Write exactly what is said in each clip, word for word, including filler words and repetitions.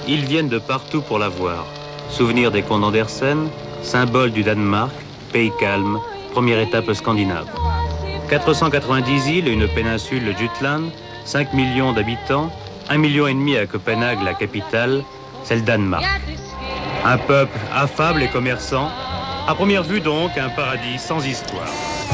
ils viennent de partout pour la voir. Souvenir des contes d'Andersen, symbole du Danemark, pays calme, première étape scandinave. quatre cent quatre-vingt-dix îles et une péninsule, le Jutland, cinq millions d'habitants, un million et demi à Copenhague, la capitale, c'est le Danemark. Un peuple affable et commerçant, à première vue donc un paradis sans histoire.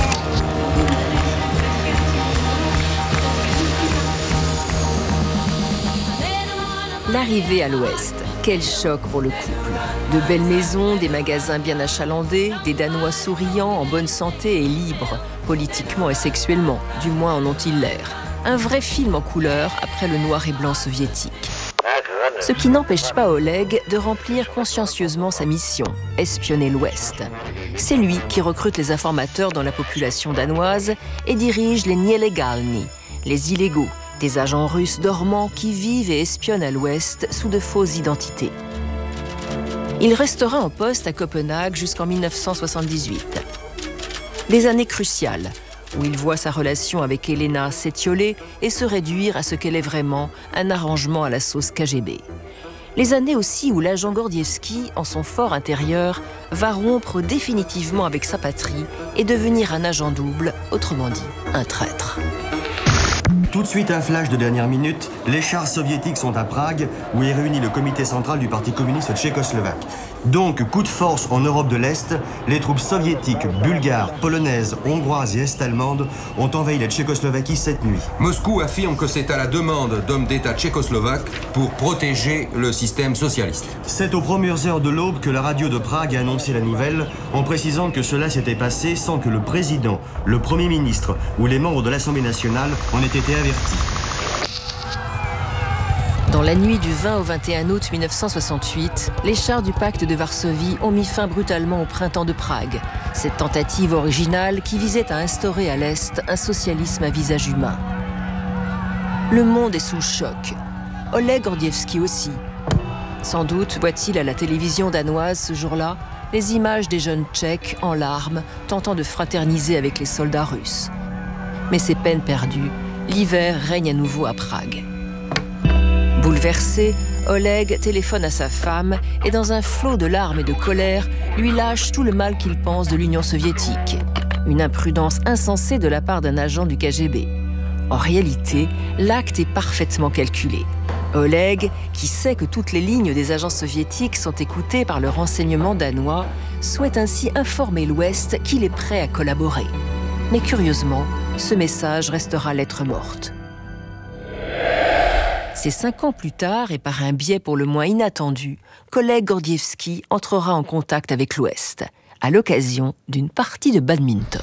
L'arrivée à l'Ouest, quel choc pour le couple. De belles maisons, des magasins bien achalandés, des Danois souriants, en bonne santé et libres, politiquement et sexuellement, du moins en ont-ils l'air. Un vrai film en couleur après le noir et blanc soviétique. Ce qui n'empêche pas Oleg de remplir consciencieusement sa mission, espionner l'Ouest. C'est lui qui recrute les informateurs dans la population danoise et dirige les Nielegalni, les illégaux, des agents russes dormants qui vivent et espionnent à l'Ouest sous de fausses identités. Il restera en poste à Copenhague jusqu'en mille neuf cent soixante-dix-huit. Des années cruciales, où il voit sa relation avec Elena s'étioler et se réduire à ce qu'elle est vraiment, un arrangement à la sauce K G B. Les années aussi où l'agent Gordievski, en son fort intérieur, va rompre définitivement avec sa patrie et devenir un agent double, autrement dit, un traître. Tout de suite, un flash de dernière minute. Les chars soviétiques sont à Prague, où est réuni le comité central du Parti communiste tchécoslovaque. Donc, coup de force en Europe de l'Est, les troupes soviétiques, bulgares, polonaises, hongroises et est-allemandes ont envahi la Tchécoslovaquie cette nuit. Moscou affirme que c'est à la demande d'hommes d'État tchécoslovaques pour protéger le système socialiste. C'est aux premières heures de l'aube que la radio de Prague a annoncé la nouvelle, en précisant que cela s'était passé sans que le président, le Premier ministre ou les membres de l'Assemblée nationale en aient été avertis. Dans la nuit du vingt au vingt et un août mille neuf cent soixante-huit, les chars du pacte de Varsovie ont mis fin brutalement au printemps de Prague. Cette tentative originale qui visait à instaurer à l'Est un socialisme à visage humain. Le monde est sous le choc. Oleg Gordievski aussi. Sans doute voit-il à la télévision danoise ce jour-là les images des jeunes Tchèques en larmes tentant de fraterniser avec les soldats russes. Mais c'est peine perdue. L'hiver règne à nouveau à Prague. Bouleversé, Oleg téléphone à sa femme et dans un flot de larmes et de colère, lui lâche tout le mal qu'il pense de l'Union soviétique. Une imprudence insensée de la part d'un agent du K G B. En réalité, l'acte est parfaitement calculé. Oleg, qui sait que toutes les lignes des agents soviétiques sont écoutées par le renseignement danois, souhaite ainsi informer l'Ouest qu'il est prêt à collaborer. Mais curieusement, ce message restera lettre morte. C'est cinq ans plus tard, et par un biais pour le moins inattendu, qu'Oleg Gordievski entrera en contact avec l'Ouest, à l'occasion d'une partie de badminton.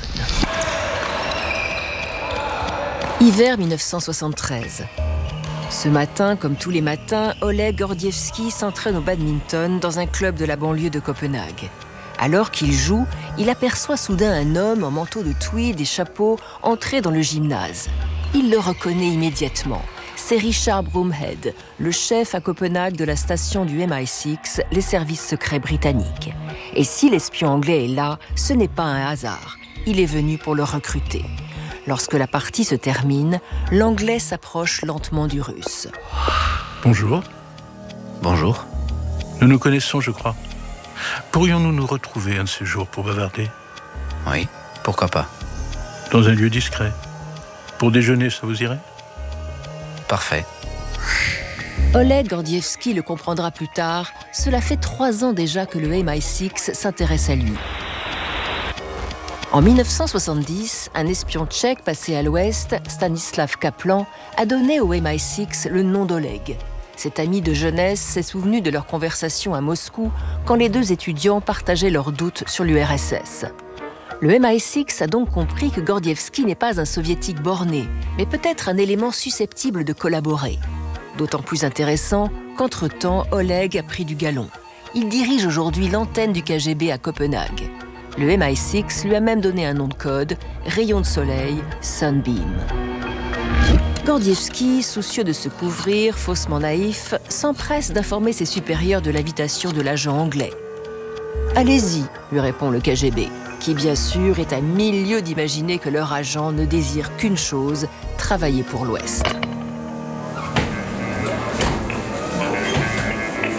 Hiver mille neuf cent soixante-treize. Ce matin, comme tous les matins, Oleg Gordievski s'entraîne au badminton dans un club de la banlieue de Copenhague. Alors qu'il joue, il aperçoit soudain un homme en manteau de tweed et chapeau entrer dans le gymnase. Il le reconnaît immédiatement. C'est Richard Broomhead, le chef à Copenhague de la station du M I six, les services secrets britanniques. Et si l'espion anglais est là, ce n'est pas un hasard. Il est venu pour le recruter. Lorsque la partie se termine, l'anglais s'approche lentement du russe. Bonjour. Bonjour. Nous nous connaissons, je crois. Pourrions-nous nous retrouver un de ces jours pour bavarder ? Oui, pourquoi pas. Dans un lieu discret. Pour déjeuner, ça vous irait ? Parfait. Oleg Gordievski le comprendra plus tard. Cela fait trois ans déjà que le M I six s'intéresse à lui. En mille neuf cent soixante-dix, un espion tchèque passé à l'Ouest, Stanislav Kaplan, a donné au M I six le nom d'Oleg. Cet ami de jeunesse s'est souvenu de leur conversation à Moscou quand les deux étudiants partageaient leurs doutes sur l'U R S S. Le M I six a donc compris que Gordievski n'est pas un soviétique borné, mais peut-être un élément susceptible de collaborer. D'autant plus intéressant qu'entre-temps, Oleg a pris du galon. Il dirige aujourd'hui l'antenne du K G B à Copenhague. Le M I six lui a même donné un nom de code, Rayon de soleil, Sunbeam. Gordievski, soucieux de se couvrir, faussement naïf, s'empresse d'informer ses supérieurs de l'invitation de l'agent anglais. « Allez-y », lui répond le K G B, qui bien sûr est à mille lieues d'imaginer que leur agent ne désire qu'une chose, travailler pour l'Ouest.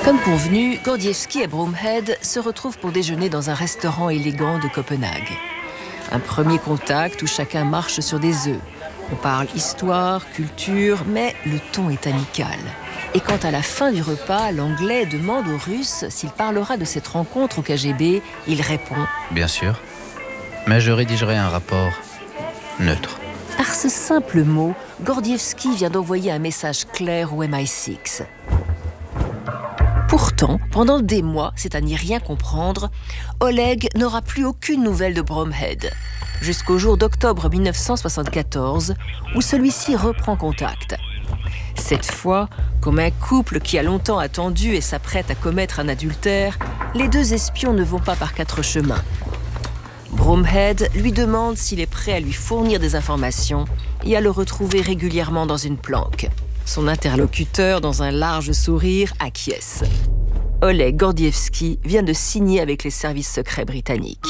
Comme convenu, Gordievsky et Broomhead se retrouvent pour déjeuner dans un restaurant élégant de Copenhague. Un premier contact où chacun marche sur des œufs. On parle histoire, culture, mais le ton est amical. Et quand à la fin du repas, l'Anglais demande au Russe s'il parlera de cette rencontre au K G B, il répond « Bien sûr, mais je rédigerai un rapport neutre. » Par ce simple mot, Gordievsky vient d'envoyer un message clair au M I six. Pourtant, pendant des mois, c'est à n'y rien comprendre, Oleg n'aura plus aucune nouvelle de Broomhead, jusqu'au jour d'octobre mille neuf cent soixante-quatorze, où celui-ci reprend contact. Cette fois, comme un couple qui a longtemps attendu et s'apprête à commettre un adultère, les deux espions ne vont pas par quatre chemins. Broomhead lui demande s'il est prêt à lui fournir des informations et à le retrouver régulièrement dans une planque. Son interlocuteur, dans un large sourire, acquiesce. Oleg Gordievsky vient de signer avec les services secrets britanniques.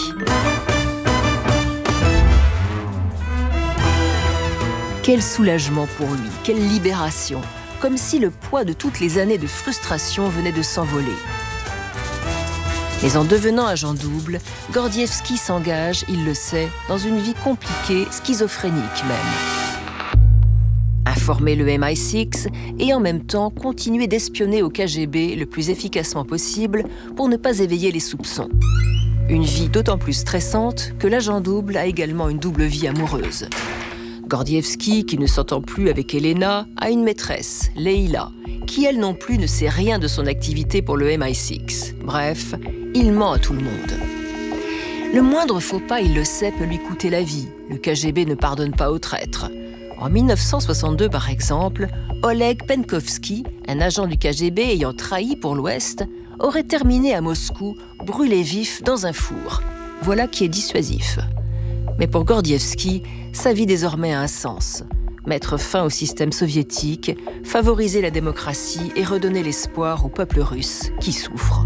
Quel soulagement pour lui, quelle libération, comme si le poids de toutes les années de frustration venait de s'envoler. Mais en devenant agent double, Gordievsky s'engage, il le sait, dans une vie compliquée, schizophrénique même. Informer le M I six et en même temps continuer d'espionner au K G B le plus efficacement possible pour ne pas éveiller les soupçons. Une vie d'autant plus stressante que l'agent double a également une double vie amoureuse. Gordievsky, qui ne s'entend plus avec Elena, a une maîtresse, Leila, qui elle non plus ne sait rien de son activité pour le M I six. Bref, il ment à tout le monde. Le moindre faux pas, il le sait, peut lui coûter la vie. Le K G B ne pardonne pas aux traîtres. En mille neuf cent soixante-deux, par exemple, Oleg Penkovsky, un agent du K G B ayant trahi pour l'Ouest, aurait terminé à Moscou, brûlé vif dans un four. Voilà qui est dissuasif. Mais pour Gordievsky, sa vie désormais a un sens. Mettre fin au système soviétique, favoriser la démocratie et redonner l'espoir au peuple russe qui souffre.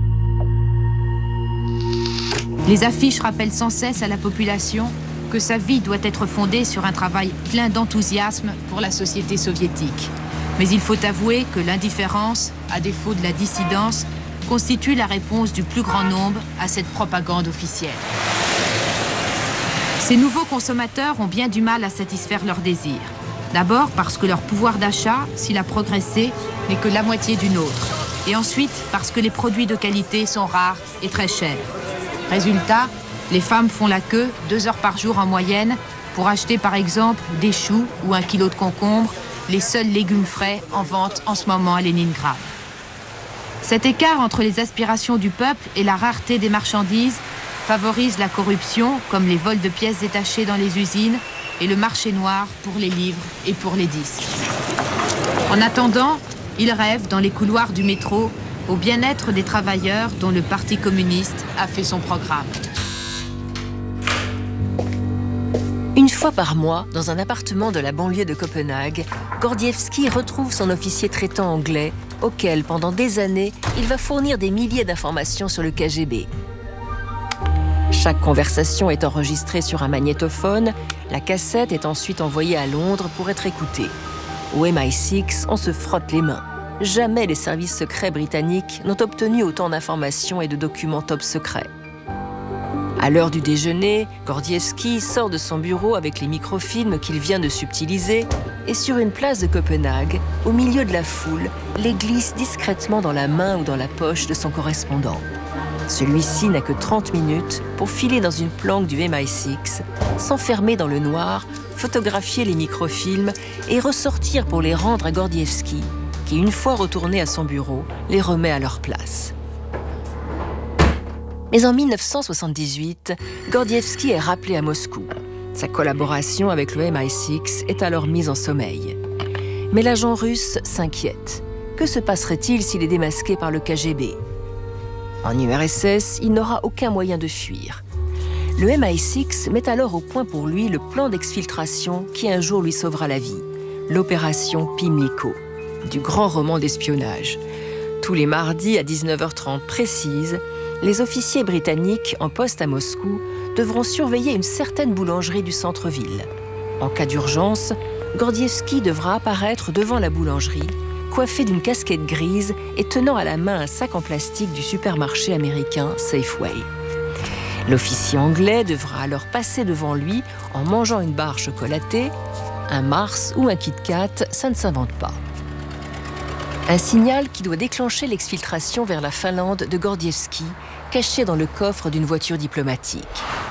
Les affiches rappellent sans cesse à la population que sa vie doit être fondée sur un travail plein d'enthousiasme pour la société soviétique. Mais il faut avouer que l'indifférence, à défaut de la dissidence, constitue la réponse du plus grand nombre à cette propagande officielle. Ces nouveaux consommateurs ont bien du mal à satisfaire leurs désirs. D'abord parce que leur pouvoir d'achat, s'il a progressé, n'est que la moitié du nôtre. Et ensuite parce que les produits de qualité sont rares et très chers. Résultat, les femmes font la queue deux heures par jour en moyenne pour acheter par exemple des choux ou un kilo de concombre, les seuls légumes frais en vente en ce moment à Leningrad. Cet écart entre les aspirations du peuple et la rareté des marchandises favorise la corruption, comme les vols de pièces détachées dans les usines et le marché noir pour les livres et pour les disques. En attendant, il rêve dans les couloirs du métro au bien-être des travailleurs dont le Parti communiste a fait son programme. Une fois par mois, dans un appartement de la banlieue de Copenhague, Gordievsky retrouve son officier traitant anglais, auquel, pendant des années, il va fournir des milliers d'informations sur le K G B. Chaque conversation est enregistrée sur un magnétophone, la cassette est ensuite envoyée à Londres pour être écoutée. Au M I six, on se frotte les mains. Jamais les services secrets britanniques n'ont obtenu autant d'informations et de documents top secrets. À l'heure du déjeuner, Gordievsky sort de son bureau avec les microfilms qu'il vient de subtiliser et sur une place de Copenhague, au milieu de la foule, les glisse discrètement dans la main ou dans la poche de son correspondant. Celui-ci n'a que trente minutes pour filer dans une planque du M I six, s'enfermer dans le noir, photographier les microfilms et ressortir pour les rendre à Gordievsky, qui, une fois retourné à son bureau, les remet à leur place. Mais en mille neuf cent soixante-dix-huit, Gordievsky est rappelé à Moscou. Sa collaboration avec le M I six est alors mise en sommeil. Mais l'agent russe s'inquiète. Que se passerait-il s'il est démasqué par le K G B ? En U R S S, il n'aura aucun moyen de fuir. Le M I six met alors au point pour lui le plan d'exfiltration qui un jour lui sauvera la vie, l'opération Pimlico, du grand roman d'espionnage. Tous les mardis à dix-neuf heures trente précises, les officiers britanniques en poste à Moscou devront surveiller une certaine boulangerie du centre-ville. En cas d'urgence, Gordievsky devra apparaître devant la boulangerie, coiffé d'une casquette grise et tenant à la main un sac en plastique du supermarché américain Safeway. L'officier anglais devra alors passer devant lui en mangeant une barre chocolatée. Un Mars ou un Kit Kat, ça ne s'invente pas. Un signal qui doit déclencher l'exfiltration vers la Finlande de Gordievski, caché dans le coffre d'une voiture diplomatique.